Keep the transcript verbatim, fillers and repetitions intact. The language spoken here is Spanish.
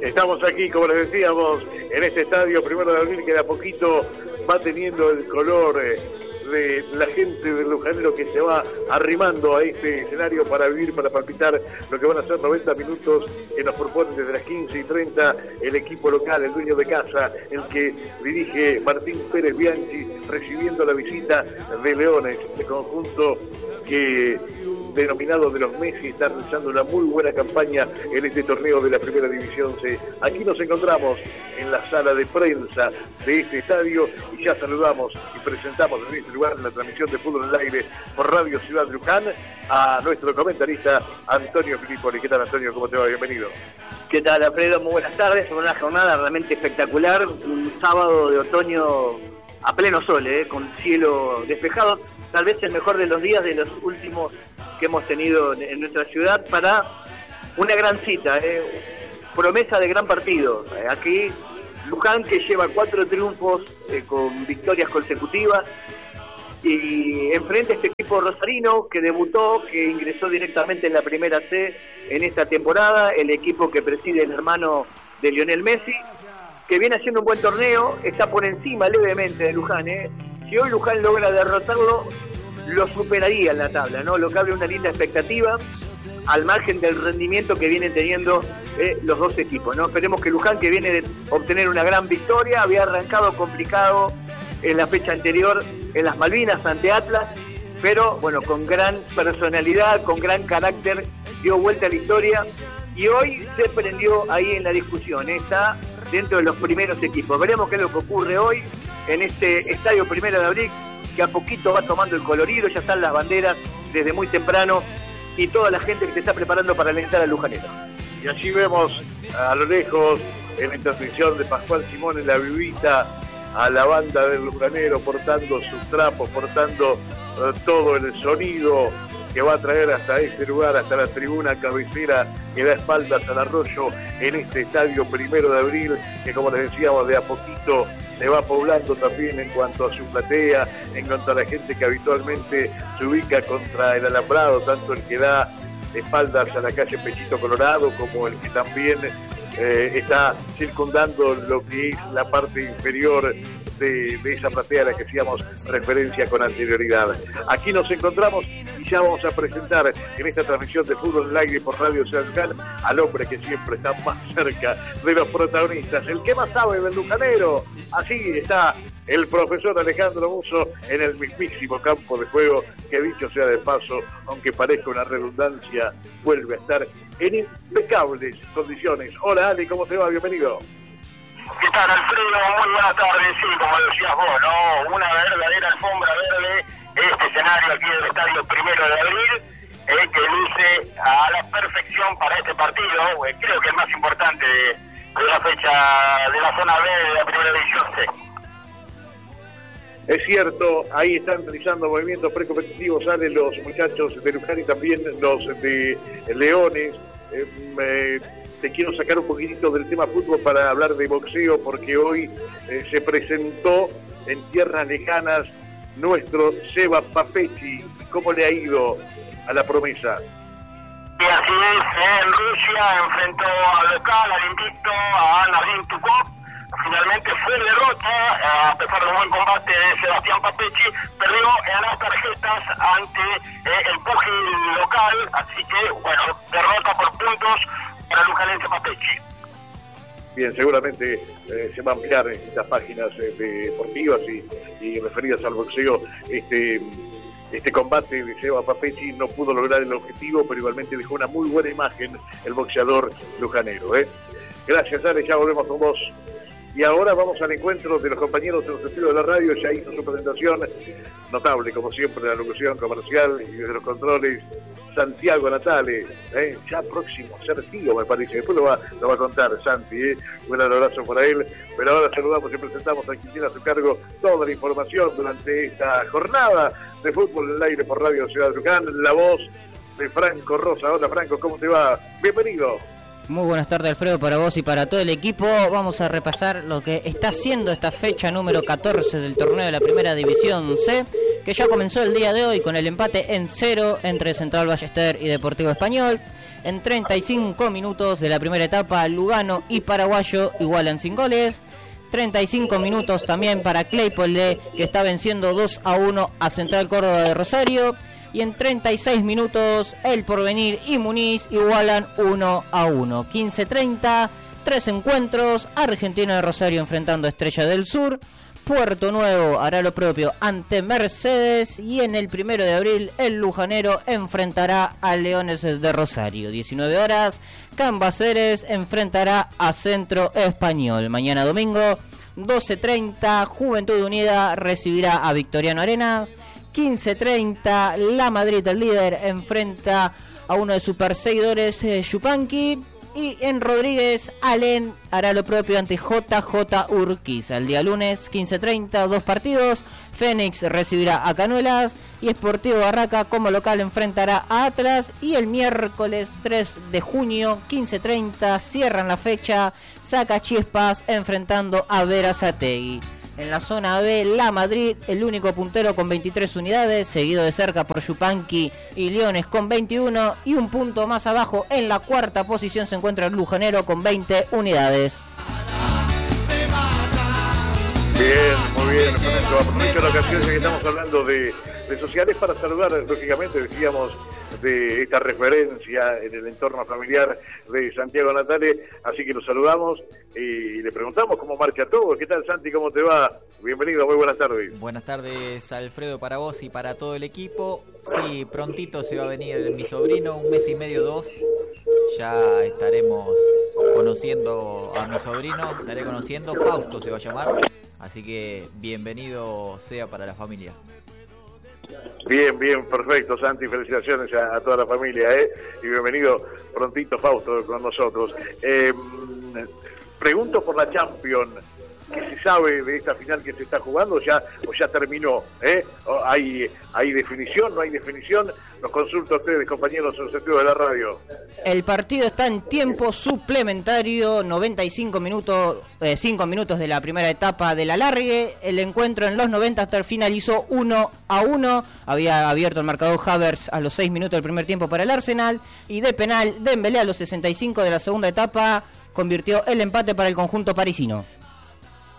Estamos aquí, como les decíamos, en este estadio Primero de Abril, que de a poquito va teniendo el color eh, de la gente del Lujanero que se va arrimando a este escenario para vivir, para palpitar lo que van a ser noventa minutos que nos proponen desde las quince y treinta el equipo local, el dueño de casa, el que dirige Martín Pérez Bianchi, recibiendo la visita de Leones, el conjunto que, denominado de los Messi, está realizando una muy buena campaña en este torneo de la Primera División C. Aquí nos encontramos en la sala de prensa de este estadio y ya saludamos y presentamos en este lugar, en la transmisión de Fútbol en el Aire por Radio Ciudad de Luján, a nuestro comentarista Antonio Filipoli. ¿Qué tal, Antonio? ¿Cómo te va? Bienvenido. ¿Qué tal, Alfredo? Muy buenas tardes. Una jornada realmente espectacular, un sábado de otoño a pleno sol, ¿eh? Con cielo despejado, tal vez el mejor de los días de los últimos que hemos tenido en nuestra ciudad para una gran cita, ¿eh? Promesa de gran partido. Aquí Luján, que lleva cuatro triunfos eh, con victorias consecutivas, y enfrente a este equipo rosarino que debutó, que ingresó directamente en la Primera C en esta temporada, el equipo que preside el hermano de Lionel Messi, que viene haciendo un buen torneo, está por encima levemente de Luján, ¿eh? Si hoy Luján logra derrotarlo, lo superaría en la tabla, ¿no? Lo que abre una linda expectativa al margen del rendimiento que vienen teniendo eh, los dos equipos, ¿no? Esperemos que Luján, que viene de obtener una gran victoria, había arrancado complicado en la fecha anterior en las Malvinas ante Atlas, pero bueno, con gran personalidad, con gran carácter, dio vuelta a la historia y hoy se prendió ahí en la discusión, ¿eh? Está dentro de los primeros equipos. Veremos qué es lo que ocurre hoy en este estadio Primero de Abril, que a poquito va tomando el colorido, ya están las banderas desde muy temprano y toda la gente que se está preparando para alentar al Lujanero. Y allí vemos a lo lejos, en la intervención de Pascual Simón en la vivita, a la banda del Lujanero portando sus trapos, portando uh, todo el sonido que va a traer hasta este lugar, hasta la tribuna cabecera que da espaldas al arroyo en este estadio Primero de Abril, que como les decíamos, de a poquito se va poblando también en cuanto a su platea, en cuanto a la gente que habitualmente se ubica contra el alambrado, tanto el que da espaldas a la calle Pechito Colorado como el que también eh, está circundando lo que es la parte inferior de, de esa platea a la que hacíamos referencia con anterioridad. Aquí nos encontramos y ya vamos a presentar en esta transmisión de Fútbol en el Aire por Radio Ciudad de Luján al hombre que siempre está más cerca de los protagonistas, el que más sabe del Lujanero. Así está el profesor Alejandro Musso en el mismísimo campo de juego, que dicho sea de paso, aunque parezca una redundancia, vuelve a estar en impecables condiciones. Hola Ale, ¿cómo te va? Bienvenido. ¿Qué tal, Alfredo? Muy buenas tardes. Sí, como decías vos, ¿no? Una verdadera alfombra verde, este escenario aquí del estadio Primero de Abril, eh, que luce a la perfección para este partido, eh, creo que el más importante de, de la fecha de la zona B de la Primera División C. Es cierto, ahí están realizando movimientos precompetitivos, salen los muchachos de Luján y también los de Leones. Eh, eh, te quiero sacar un poquitito del tema fútbol para hablar de boxeo, porque hoy eh, se presentó en tierras lejanas nuestro Seba Papechi. ¿Cómo le ha ido a la promesa? Y así es, en Rusia enfrentó al local, al invicto, a Nadine Tukov. Finalmente fue derrota, a pesar de un buen combate de Sebastián Papechi, perdió en las tarjetas ante eh, el pugil local, así que, bueno, derrota por puntos para el lujanense Papechi. Bien, seguramente eh, se va a ampliar en estas páginas eh, deportivas y, y referidas al boxeo. Este, este combate de Seba Papechi no pudo lograr el objetivo, pero igualmente dejó una muy buena imagen el boxeador lujanero, ¿eh? Gracias, Ale, ya volvemos con vos. Y ahora vamos al encuentro de los compañeros de los estudios de la radio. Ya hizo su presentación notable, como siempre, la locución comercial y desde los controles, Santiago Natale, ¿eh? Ya próximo a ser tío, me parece. Después lo va, lo va a contar Santi, ¿eh? Un gran abrazo para él. Pero ahora saludamos y presentamos a quien tiene a su cargo toda la información durante esta jornada de Fútbol en el Aire por Radio Ciudad de Luján. La voz de Franco Rosa. Hola, Franco, ¿cómo te va? Bienvenido. Muy buenas tardes, Alfredo, para vos y para todo el equipo. Vamos a repasar lo que está haciendo esta fecha número catorce del torneo de la Primera División C, que ya comenzó el día de hoy con el empate en cero entre Central Ballester y Deportivo Español. En treinta y cinco minutos de la primera etapa, Lugano y Paraguayo igualan sin goles. treinta y cinco minutos también para Claypole, que está venciendo dos a uno a Central Córdoba de Rosario. Y en treinta y seis minutos, El Porvenir y Muniz igualan uno a uno. quince treinta, tres encuentros. Argentino de Rosario enfrentando a Estrella del Sur. Puerto Nuevo hará lo propio ante Mercedes. Y en el primero de abril, el Lujanero enfrentará a Leones de Rosario. diecinueve horas, Cambaceres enfrentará a Centro Español. Mañana domingo, doce treinta, Juventud Unida recibirá a Victoriano Arenas. quince treinta, La Madrid, el líder, enfrenta a uno de sus perseguidores, eh, Yupanqui. Y en Rodríguez, Alén hará lo propio ante J J Urquiza. El día lunes, quince treinta, dos partidos. Fénix recibirá a Canuelas y Sportivo Barraca como local enfrentará a Atlas. Y el miércoles tres de junio, quince treinta, cierran la fecha Sacachispas enfrentando a Berazategui. En la zona B, La Madrid, el único puntero con veintitrés unidades, seguido de cerca por Yupanqui y Leones con veintiuno, y un punto más abajo, en la cuarta posición se encuentra el Lujanero con veinte unidades. Bien, muy bien, Fernando. Aprovecho la ocasión ya que estamos hablando de, de sociales para saludar, lógicamente, decíamos, de esta referencia en el entorno familiar de Santiago Natale, así que lo saludamos y le preguntamos cómo marcha todo. ¿Qué tal, Santi? ¿Cómo te va? Bienvenido, muy buenas tardes. Buenas tardes, Alfredo, para vos y para todo el equipo. Sí, prontito se va a venir mi sobrino, un mes y medio, dos. Ya estaremos conociendo a mi sobrino, estaré conociendo, Fausto se va a llamar, así que bienvenido sea para la familia. Bien, bien, perfecto, Santi, felicitaciones a, a toda la familia, ¿eh? Y bienvenido prontito, Fausto, con nosotros. Eh, pregunto por la Champions, ¿qué se sabe de esta final que se está jugando? ¿Ya, o ya terminó? ¿eh? ¿Hay, ¿Hay definición? ¿No hay definición? Los consulto a ustedes, compañeros sensitivos de la radio. El partido está en tiempo suplementario, noventa y cinco minutos, eh, cinco minutos de la primera etapa del alargue. El encuentro en los noventa hasta el finalizó uno a uno. Había abierto el marcador Havertz a los seis minutos del primer tiempo para el Arsenal. Y de penal, Dembélé a los sesenta y cinco de la segunda etapa convirtió el empate para el conjunto parisino.